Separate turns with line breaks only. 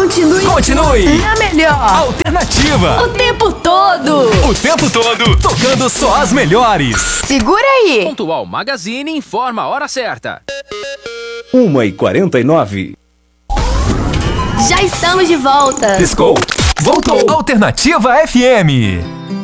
Continue.
Na melhor.
Alternativa.
O tempo todo.
O tempo todo. Tocando só as melhores.
Segura aí.
Pontual Magazine informa a hora certa.
1h49.
Já estamos de volta.
Piscou. Voltou. Alternativa FM.